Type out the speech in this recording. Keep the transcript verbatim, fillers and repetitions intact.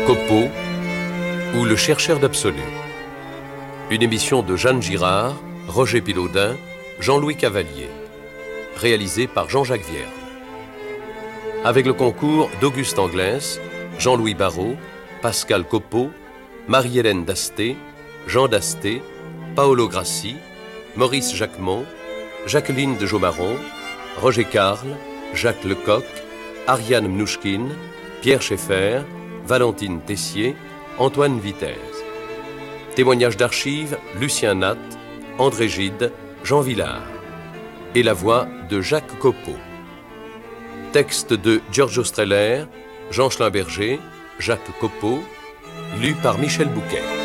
Copeau ou Le chercheur d'absolu. Une émission de Jeanne Girard, Roger Pilaudin, Jean-Louis Cavalier. Réalisée par Jean-Jacques Vierne. Avec le concours d'Auguste Anglès, Jean-Louis Barrault, Pascal Copeau, Marie-Hélène Dasté, Jean Dasté, Paolo Grassi, Maurice Jacquemont, Jacqueline de Jaumaron, Roger Carle, Jacques Lecoq, Ariane Mnouchkine, Pierre Schaeffer, Valentine Tessier, Antoine Vitesse. Témoignages d'archives, Lucien Nat, André Gide, Jean Villard. Et la voix de Jacques Copeau. Texte de Giorgio Streller, Jean Schlimberger, Jacques Copeau, lu par Michel Bouquet.